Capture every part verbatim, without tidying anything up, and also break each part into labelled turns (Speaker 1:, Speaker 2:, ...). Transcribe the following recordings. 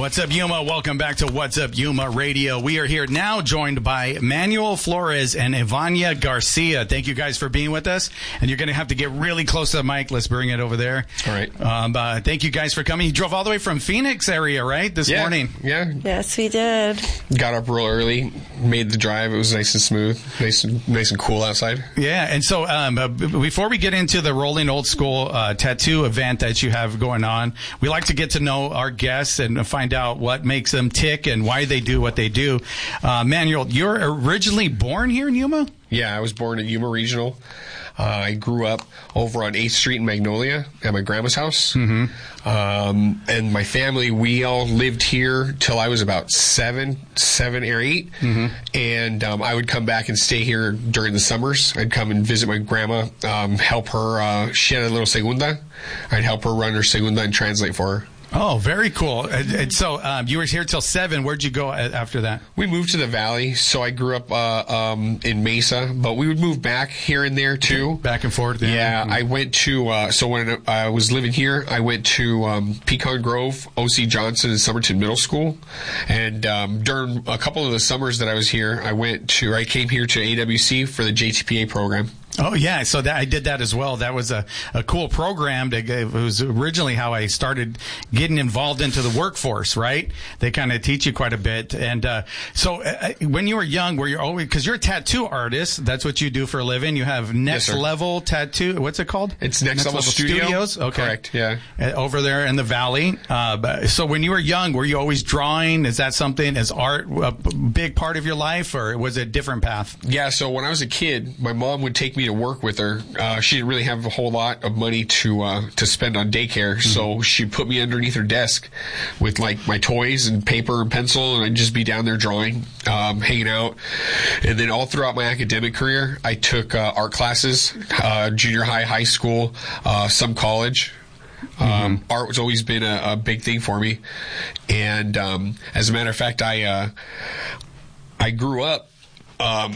Speaker 1: What's up, Yuma? Welcome back to What's Up, Yuma Radio. We are here now joined by Manuel Flores and Ivania Garcia. Thank you guys for being with us. And you're going to have to get really close to the mic. Let's bring it over there.
Speaker 2: All right.
Speaker 1: Um, uh, thank you guys for coming. You drove all the way from Phoenix area, right, this
Speaker 2: yeah,
Speaker 1: morning?
Speaker 2: Yeah.
Speaker 3: Yes, we did.
Speaker 2: Got up real early, made the drive. It was nice and smooth, nice and, nice and cool outside.
Speaker 1: Yeah, and so um, uh, b- before we get into the Rolling Old School uh, tattoo event that you have going on, we like to get to know our guests and find out what makes them tick and why they do what they do. Uh, Manuel, you're originally born here in Yuma?
Speaker 2: Yeah, I was born in Yuma Regional. Uh, I grew up over on eighth Street in Magnolia at my grandma's house. Mm-hmm. Um, and my family, we all lived here till I was about seven, seven or eight. Mm-hmm. And um, I would come back and stay here during the summers. I'd come and visit my grandma, um, help her. Uh, she had a little segunda. I'd help her run her segunda and translate for her.
Speaker 1: Oh, very cool. And, and so um, you were here till seven. Where'd you go after that?
Speaker 2: We moved to the Valley, so I grew up uh, um, in Mesa, but we would move back here and there, too.
Speaker 1: Back and forth? Yeah,
Speaker 2: yeah mm-hmm. I went to, uh, so when I was living here, I went to um, Pecan Grove, O C Johnson, and Somerton Middle School. And um, during a couple of the summers that I was here, I went to, I came here to A W C for the J T P A program.
Speaker 1: Oh, yeah. So that, I did that as well. That was a, a cool program. To, it was originally how I started getting involved into the workforce, right? They kind of teach you quite a bit. And uh, so uh, when you were young, were you always, because you're a tattoo artist, that's what you do for a living. You have Next
Speaker 2: yes,
Speaker 1: Level Tattoo. What's it called?
Speaker 2: It's Next, Next Level, Level Studio.
Speaker 1: Studios. Okay.
Speaker 2: Correct, yeah.
Speaker 1: Uh, over there in the Valley. Uh, so when you were young, were you always drawing? Is that something, is art a big part of your life, or was it a different path?
Speaker 2: Yeah, so when I was a kid, my mom would take me to work with her. Uh, she didn't really have a whole lot of money to uh, to spend on daycare, mm-hmm. so she put me underneath her desk with like my toys and paper and pencil, and I'd just be down there drawing, um, hanging out. And then all throughout my academic career, I took uh, art classes, uh, junior high, high school, uh, some college. Um, mm-hmm. Art has always been a, a big thing for me, and um, as a matter of fact, I uh, I grew up. Um,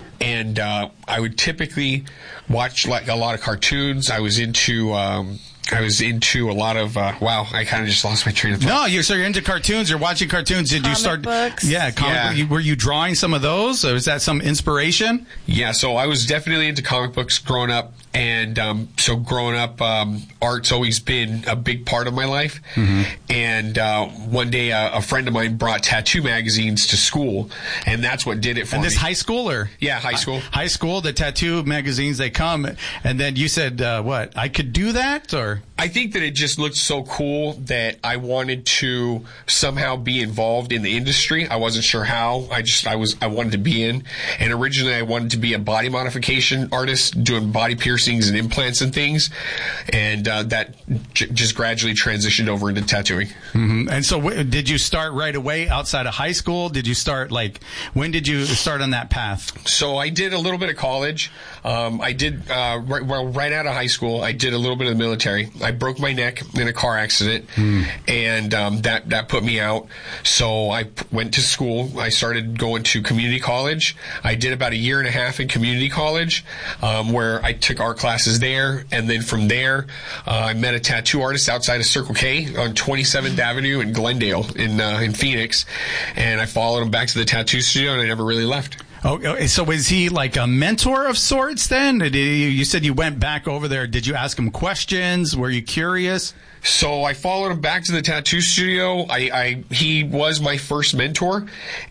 Speaker 2: And uh, I would typically watch like a lot of cartoons. I was into um, I was into a lot of uh, wow. I kind of just lost my train of thought.
Speaker 1: No, you're so you're into cartoons. You're watching cartoons. Did
Speaker 3: comic
Speaker 1: you start?
Speaker 3: Books.
Speaker 1: Yeah, comic,
Speaker 2: yeah.
Speaker 1: Were you drawing some of those? Or was that some inspiration?
Speaker 2: Yeah, so I was definitely into comic books growing up. And um, so growing up, um, art's always been a big part of my life. Mm-hmm. And uh, one day uh, a friend of mine brought tattoo magazines to school, and that's what did it for me.
Speaker 1: And this high school or?
Speaker 2: Yeah, high school.
Speaker 1: High school, the tattoo magazines, they come, and then you said, uh, what, I could do that? Or?
Speaker 2: I think that it just looked so cool that I wanted to somehow be involved in the industry. I wasn't sure how. I just, I was, I wanted to be in. And originally I wanted to be a body modification artist, doing body piercings and implants and things. And uh, that j- just gradually transitioned over into tattooing.
Speaker 1: Mm-hmm. And so w- did you start right away outside of high school? Did you start, like, when did you start on that path?
Speaker 2: So I did a little bit of college. Um, I did, uh, right, well, right out of high school, I did a little bit of the military. I broke my neck in a car accident, mm. and um, that, that put me out. So I p- went to school. I started going to community college. I did about a year and a half in community college, um, where I took art classes there, and then from there, uh, I met a tattoo artist outside of Circle K on twenty-seventh Avenue in Glendale in uh, in Phoenix, and I followed him back to the tattoo studio, and I never really left.
Speaker 1: Oh, so was he like a mentor of sorts then? Did you, you said you went back over there. Did you ask him questions? Were you curious?
Speaker 2: So I followed him back to the tattoo studio. I, I he was my first mentor,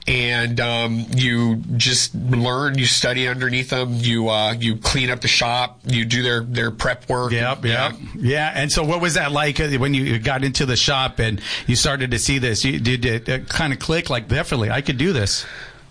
Speaker 2: and um, you just learn, you study underneath them, you uh, you clean up the shop, you do their, their prep work.
Speaker 1: Yep, yep, yeah. yeah. And so, what was that like when you got into the shop and you started to see this? You, did it, it kind of click? Like, definitely, I could do this.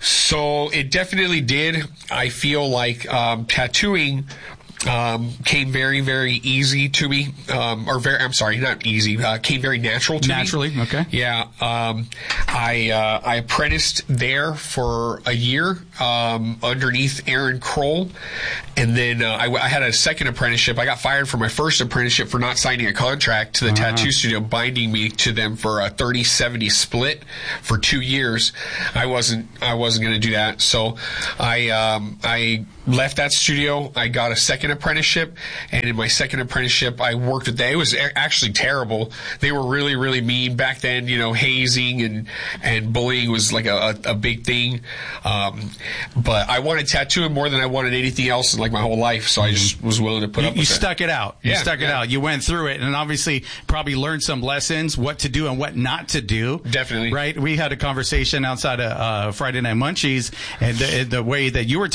Speaker 2: So it definitely did. I feel like um, tattooing um, came very, very easy to me, um, or very, I'm sorry, not easy, uh, came very natural to
Speaker 1: Naturally,
Speaker 2: me.
Speaker 1: Naturally, okay.
Speaker 2: Yeah. Um, I, uh, I apprenticed there for a year, um, underneath Aaron Kroll. And then, uh, I, I had a second apprenticeship. I got fired from my first apprenticeship for not signing a contract to the uh-huh. tattoo studio, binding me to them for a thirty seventy split for two years. I wasn't, I wasn't going to do that. So I, um, I left that studio. I got a second second apprenticeship, and in my second apprenticeship, I worked with them. It was actually terrible. They were really, really mean back then. You know, hazing and and bullying was like a, a, a big thing. Um, but I wanted tattooing more than I wanted anything else in like my whole life, so I just was willing to put
Speaker 1: you,
Speaker 2: up
Speaker 1: you
Speaker 2: with it.
Speaker 1: You stuck it out. You
Speaker 2: yeah,
Speaker 1: stuck
Speaker 2: yeah.
Speaker 1: it out. You went through it, and obviously probably learned some lessons, what to do and what not to do.
Speaker 2: Definitely.
Speaker 1: Right? We had a conversation outside of uh, Friday Night Munchies, and the, the way that you were